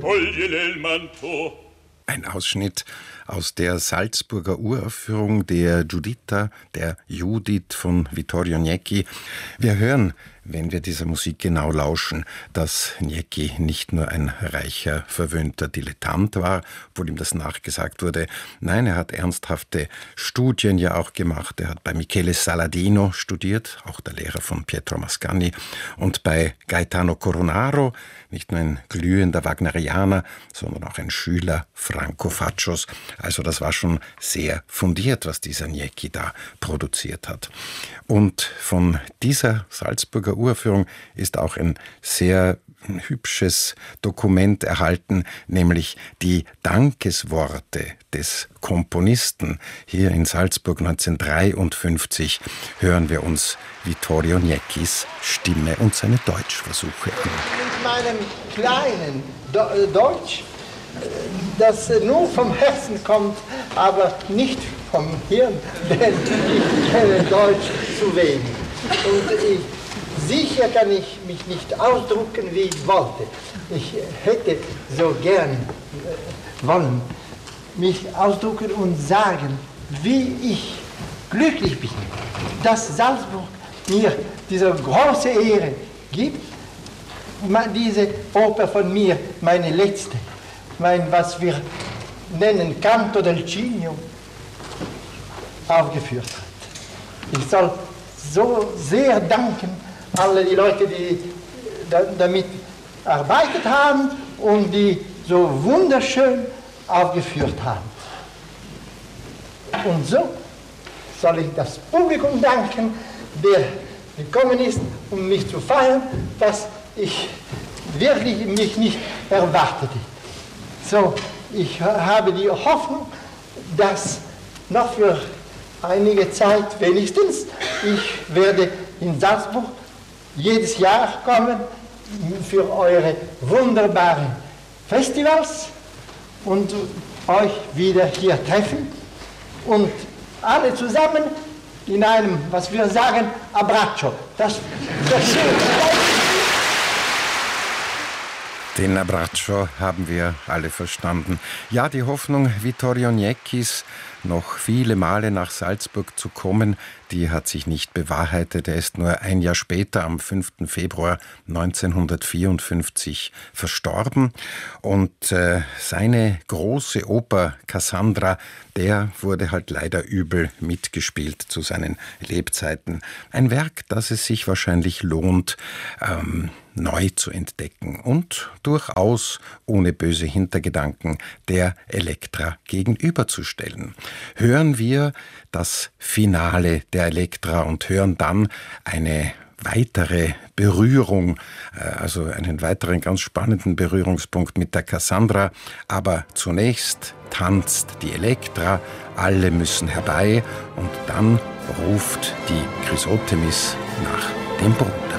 togliele il manto. Ein Ausschnitt aus der Salzburger Uraufführung der Giuditta, der Judith von Vittorio Niecki. Wir hören, wenn wir dieser Musik genau lauschen, dass Niecki nicht nur ein reicher, verwöhnter Dilettant war, obwohl ihm das nachgesagt wurde. Nein, er hat ernsthafte Studien ja auch gemacht. Er hat bei Michele Saladino studiert, auch der Lehrer von Pietro Mascagni, und bei Gaetano Cornaro, nicht nur ein glühender Wagnerianer, sondern auch ein Schüler Franco Faccios. Also das war schon sehr fundiert, was dieser Niecki da produziert hat. Und von dieser Salzburger Uraufführung ist auch ein sehr hübsches Dokument erhalten, nämlich die Dankesworte des Komponisten. Hier in Salzburg 1953 hören wir uns Vittorio Nieckis Stimme und seine Deutschversuche an. Mit meinem kleinen Deutsch, das nur vom Herzen kommt, aber nicht vom Hirn, denn ich kenne Deutsch zu wenig. Und sicher kann ich mich nicht ausdrücken, wie ich wollte. Ich hätte so gern wollen, mich ausdrücken und sagen, wie ich glücklich bin, dass Salzburg mir diese große Ehre gibt, diese Oper von mir, meine letzte, was wir nennen Canto del Cigno, aufgeführt hat. Ich soll so sehr danken, alle die Leute, die damit gearbeitet haben und die so wunderschön aufgeführt haben. Und so soll ich das Publikum danken, der gekommen ist, um mich zu feiern, was ich wirklich mich nicht erwartete. So, ich habe die Hoffnung, dass noch für einige Zeit wenigstens ich werde in Salzburg jedes Jahr kommen für eure wunderbaren Festivals und euch wieder hier treffen und alle zusammen in einem, was wir sagen, Abbraccio. Den Abbraccio haben wir alle verstanden. Ja, die Hoffnung Vittorio Nieckis, noch viele Male nach Salzburg zu kommen, die hat sich nicht bewahrheitet. Er ist nur ein Jahr später, am 5. Februar 1954, verstorben. Und seine große Oper Cassandra, der wurde halt leider übel mitgespielt zu seinen Lebzeiten. Ein Werk, das es sich wahrscheinlich lohnt, neu zu entdecken und durchaus ohne böse Hintergedanken der Elektra gegenüberzustellen. Hören wir das Finale der Elektra und hören dann eine weitere Berührung, also einen weiteren ganz spannenden Berührungspunkt mit der Cassandra. Aber zunächst tanzt die Elektra, alle müssen herbei und dann ruft die Chrysothemis nach dem Bruder.